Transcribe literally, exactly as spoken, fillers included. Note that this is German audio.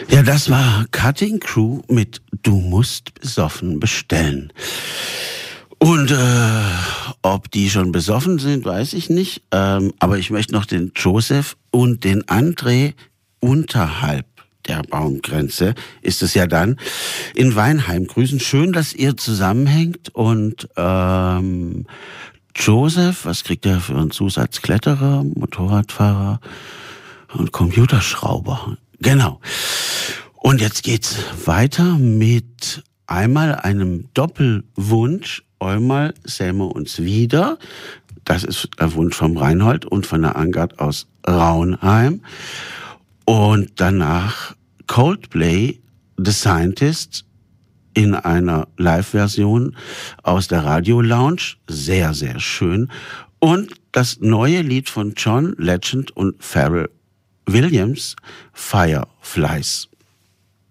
Ja, das war Cutting Crew mit Du musst besoffen bestellen. Und äh, ob die schon besoffen sind, weiß ich nicht. Ähm, aber ich möchte noch den Joseph und den André unterhalb der Baumgrenze, ist es ja dann, in Weinheim grüßen. Schön, dass ihr zusammenhängt. Und ähm, Joseph, was kriegt er für einen Zusatz? Kletterer, Motorradfahrer und Computerschrauber. Genau. Und jetzt geht's weiter mit einmal einem Doppelwunsch. Einmal sehen wir uns wieder. Das ist der Wunsch vom Reinhold und von der Angard aus Raunheim. Und danach Coldplay, The Scientist, in einer Live-Version aus der Radio Lounge. Sehr, sehr schön. Und das neue Lied von John Legend und Pharrell Williams, Fireflies.